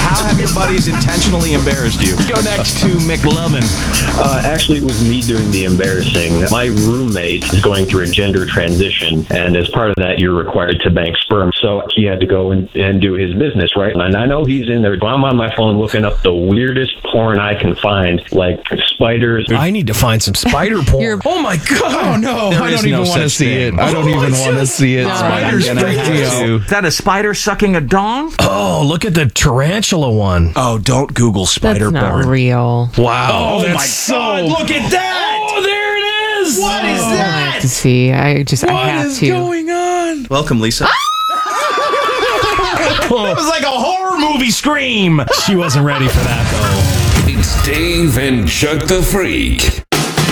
How have your buddies intentionally embarrassed you? Go next to McLovin. Actually, it was me doing the embarrassing. My roommate is going through a gender transition, and as part of that, you're required to bank sperm. So he had to go and do his business, right? And I know he's in there. I'm on my phone looking up the weirdest porn I can find, like spiders. I need to find some spider porn. Oh my God! Oh no! There I is don't even no want to such see thing. it. I don't even want to see it. Spiders I'm gonna freak me have out. to. Is that a spider sucking a dong? Oh, look at the tarantula one. Oh, don't Google spider That's not porn. real. Wow. Oh, that's my so... God, look at that! Oh, there it is. What is I have that? to see. I What have is to. going on? Welcome, Lisa. That was like a horror movie scream. She wasn't ready for that, though. It's Dave and Chuck the Freak.